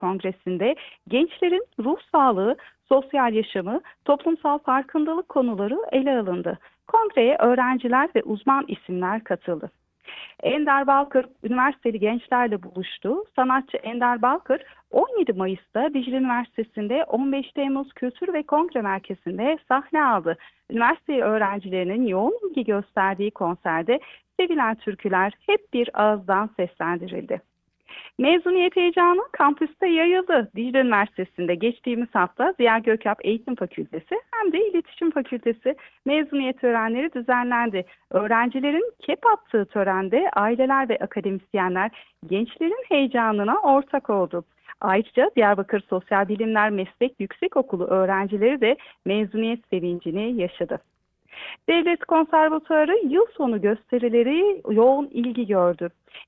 Kongresi'nde gençlerin ruh sağlığı, sosyal yaşamı, toplumsal farkındalık konuları ele alındı. Kongreye öğrenciler ve uzman isimler katıldı. Ender Balkır üniversiteli gençlerle buluştu. Sanatçı Ender Balkır 17 Mayıs'ta Dicle Üniversitesi'nde 15 Temmuz Kültür ve Kongre Merkezi'nde sahne aldı. Üniversite öğrencilerinin yoğun ilgi gösterdiği konserde sevilen türküler hep bir ağızdan seslendirildi. Mezuniyet heyecanı kampüste yayıldı. Dicle Üniversitesi'nde geçtiğimiz hafta Ziya Gökalp Eğitim Fakültesi hem de İletişim Fakültesi mezuniyet törenleri düzenlendi. Öğrencilerin kep attığı törende aileler ve akademisyenler gençlerin heyecanına ortak oldu. Ayrıca Diyarbakır Sosyal Bilimler Meslek Yüksekokulu öğrencileri de mezuniyet sevincini yaşadı. Devlet Konservatuarı yıl sonu gösterileri yoğun ilgi gördü.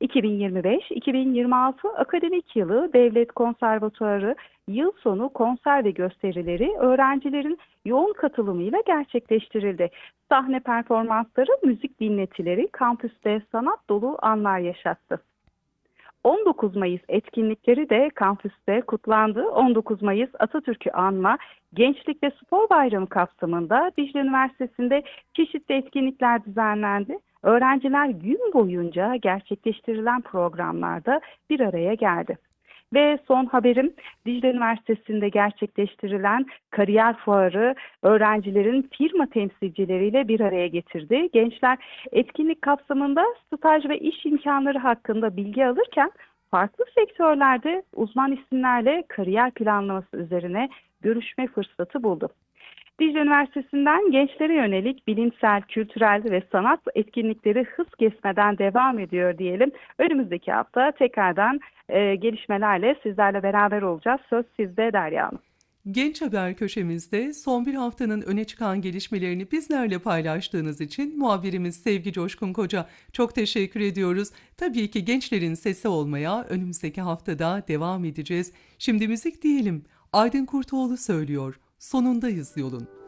2025-2026 akademik yılı Devlet Konservatuarı yıl sonu konser ve gösterileri öğrencilerin yoğun katılımıyla gerçekleştirildi. Sahne performansları, müzik dinletileri kampüste sanat dolu anlar yaşattı. 19 Mayıs etkinlikleri de kampüste kutlandı. 19 Mayıs Atatürk'ü anma Gençlik ve Spor Bayramı kapsamında Dicle Üniversitesi'nde çeşitli etkinlikler düzenlendi. Öğrenciler gün boyunca gerçekleştirilen programlarda bir araya geldi. Ve son haberim Dicle Üniversitesi'nde gerçekleştirilen kariyer fuarı öğrencilerin firma temsilcileriyle bir araya getirdi. Gençler etkinlik kapsamında staj ve iş imkanları hakkında bilgi alırken farklı sektörlerde uzman isimlerle kariyer planlaması üzerine görüşme fırsatı buldu. Dicle Üniversitesi'nden gençlere yönelik bilimsel, kültürel ve sanat etkinlikleri hız kesmeden devam ediyor diyelim. Önümüzdeki hafta tekrardan gelişmelerle sizlerle beraber olacağız. Söz sizde Derya Hanım. Genç Haber köşemizde son bir haftanın öne çıkan gelişmelerini bizlerle paylaştığınız için muhabirimiz Sevgi Coşkun Koca çok teşekkür ediyoruz. Tabii ki gençlerin sesi olmaya önümüzdeki haftada devam edeceğiz. Şimdi müzik diyelim. Aydın Kurtoğlu söylüyor. Sonundayız yolun.